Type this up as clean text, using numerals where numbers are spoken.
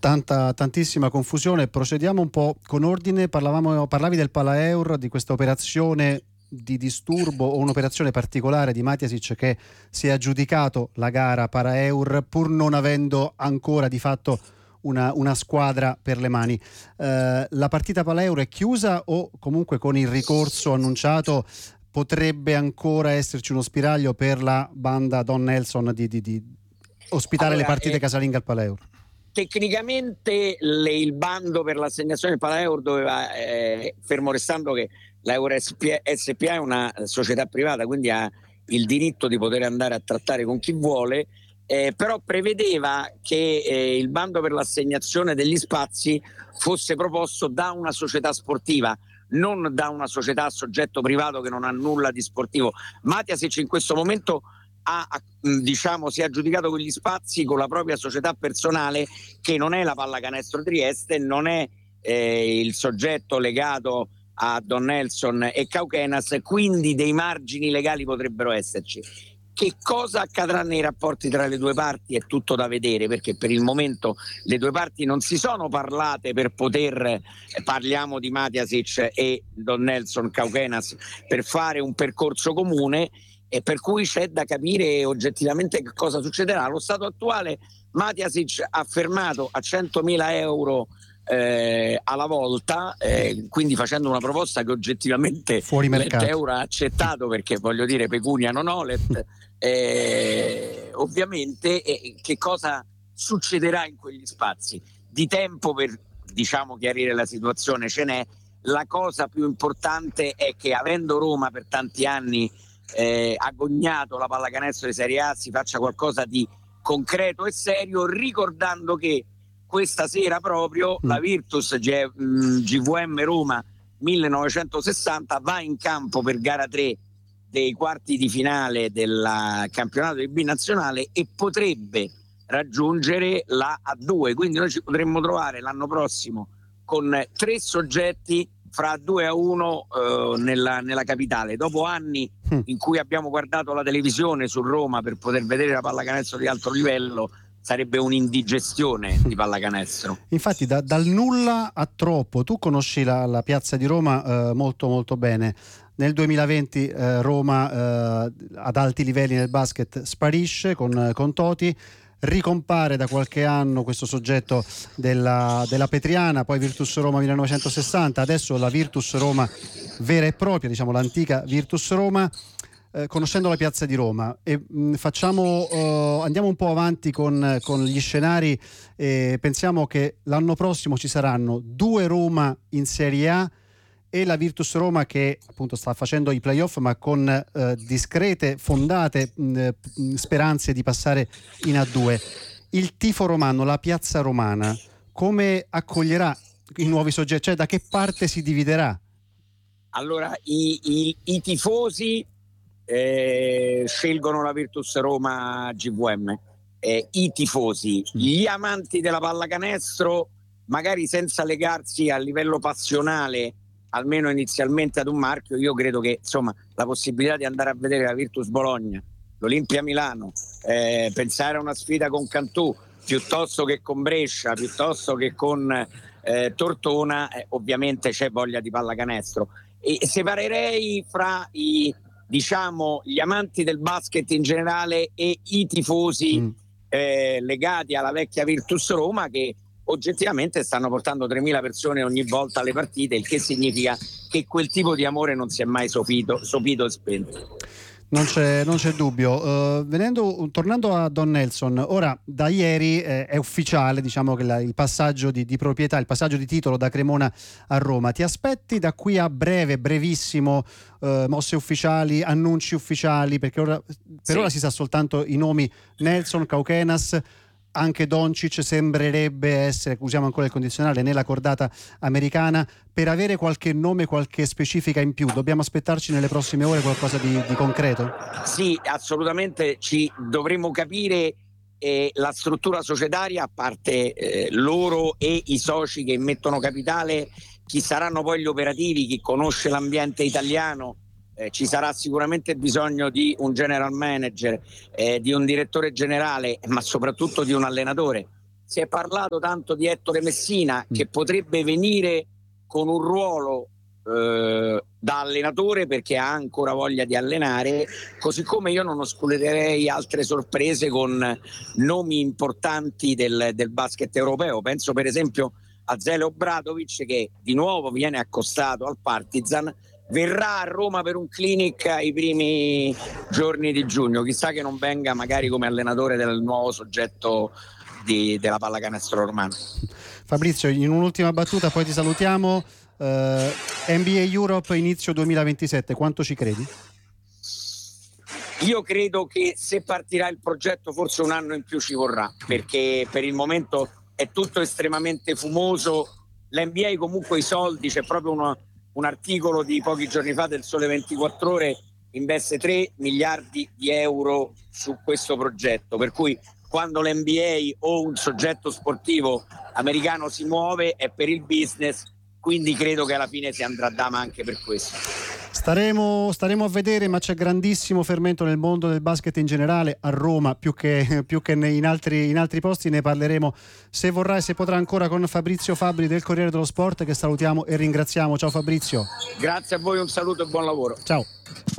Tantissima confusione. Procediamo un po' con ordine. Parlavi del Palaeur, di questa operazione di disturbo o un'operazione particolare di Matjasic che si è aggiudicato la gara Paraeur pur non avendo ancora di fatto una squadra per le mani. La partita Palaeur è chiusa o comunque con il ricorso annunciato potrebbe ancora esserci uno spiraglio per la banda Don Nelson di ospitare le partite casalinghe al Palaeur? Tecnicamente il bando per l'assegnazione del Palaeur doveva, fermo restando che la Euro SPA è una società privata, quindi ha il diritto di poter andare a trattare con chi vuole, però prevedeva che il bando per l'assegnazione degli spazi fosse proposto da una società sportiva, non da una società a soggetto privato che non ha nulla di sportivo. Matjasic in questo momento si è aggiudicato quegli spazi con la propria società personale, che non è la Pallacanestro Trieste, non è il soggetto legato a Don Nelson e Cauquenas, quindi dei margini legali potrebbero esserci. Che cosa accadrà nei rapporti tra le due parti è tutto da vedere, perché per il momento le due parti non si sono parlate per poter, parliamo di Matjasic e Don Nelson Cauquenas, per fare un percorso comune, e per cui c'è da capire oggettivamente che cosa succederà. Allo stato attuale Matjasic ha fermato a 100.000 euro alla volta, quindi facendo una proposta che oggettivamente fuori mercato. L'Euro ha accettato, perché voglio dire pecunia non olet, ovviamente. Che cosa succederà in quegli spazi? Di tempo per chiarire la situazione ce n'è. La cosa più importante è che, avendo Roma per tanti anni agognato la pallacanestro di Serie A, si faccia qualcosa di concreto e serio, ricordando che questa sera proprio la Virtus GVM Roma 1960 va in campo per gara 3 dei quarti di finale del campionato di binazionale e potrebbe raggiungere la A2, quindi noi ci potremmo trovare l'anno prossimo con 3 soggetti fra 2-1 nella capitale, dopo anni in cui abbiamo guardato la televisione su Roma per poter vedere la pallacanestro di alto livello. Sarebbe un'indigestione di pallacanestro. Infatti dal nulla a troppo. Tu conosci la piazza di Roma molto molto bene. Nel 2020 Roma ad alti livelli nel basket sparisce con Toti, ricompare da qualche anno questo soggetto della Petriana, poi Virtus Roma 1960, adesso la Virtus Roma vera e propria, l'antica Virtus Roma. Conoscendo la piazza di Roma e andiamo un po' avanti con gli scenari, pensiamo che l'anno prossimo ci saranno 2 Roma in Serie A e la Virtus Roma che appunto sta facendo i playoff, ma con discrete, fondate speranze di passare in A2. Il tifo romano, la piazza romana, come accoglierà i nuovi soggetti? Cioè, da che parte si dividerà? Allora, i tifosi scelgono la Virtus Roma GVM, i tifosi, gli amanti della pallacanestro, magari senza legarsi a livello passionale, almeno inizialmente, ad un marchio. Io credo che la possibilità di andare a vedere la Virtus Bologna, l'Olimpia Milano, pensare a una sfida con Cantù piuttosto che con Brescia, piuttosto che con Tortona, ovviamente c'è voglia di pallacanestro. E separerei fra gli amanti del basket in generale e i tifosi legati alla vecchia Virtus Roma, che oggettivamente stanno portando 3.000 persone ogni volta alle partite, il che significa che quel tipo di amore non si è mai sopito e spento. Non c'è dubbio. Tornando a Don Nelson, ora da ieri è ufficiale, che il passaggio di proprietà, il passaggio di titolo da Cremona a Roma. Ti aspetti da qui a brevissimo, mosse ufficiali, annunci ufficiali? Perché per ora si sa soltanto i nomi Nelson, Cauquenas. Anche Doncic sembrerebbe essere, usiamo ancora il condizionale, nella cordata americana. Per avere qualche nome, qualche specifica in più, dobbiamo aspettarci nelle prossime ore qualcosa di concreto? Sì, assolutamente, ci dovremmo capire la struttura societaria, a parte loro e i soci che mettono capitale, chi saranno poi gli operativi, chi conosce l'ambiente italiano. Ci sarà sicuramente bisogno di un general manager, di un direttore generale, ma soprattutto di un allenatore. si è parlato tanto di Ettore Messina, che potrebbe venire con un ruolo da allenatore, perché ha ancora voglia di allenare, così come io non escluderei altre sorprese con nomi importanti del basket europeo. Penso per esempio a Zele Obradovic, che di nuovo viene accostato al Partizan, verrà a Roma per un clinic ai primi giorni di giugno, chissà che non venga magari come allenatore del nuovo soggetto della pallacanestro romana. Fabrizio, in un'ultima battuta poi ti salutiamo. NBA Europe inizio 2027, quanto ci credi? Io credo che se partirà il progetto forse un anno in più ci vorrà, perché per il momento è tutto estremamente fumoso. L'NBA comunque i soldi, c'è proprio un articolo di pochi giorni fa del Sole 24 Ore, investe 3 miliardi di euro su questo progetto, per cui quando l'NBA o un soggetto sportivo americano si muove è per il business, quindi credo che alla fine si andrà a dama anche per questo. Staremo a vedere, ma c'è grandissimo fermento nel mondo del basket in generale, a Roma più che in altri posti. Ne parleremo, se vorrà e se potrà, ancora con Fabrizio Fabbri del Corriere dello Sport, che salutiamo e ringraziamo. Ciao Fabrizio. Grazie a voi, un saluto e buon lavoro. Ciao.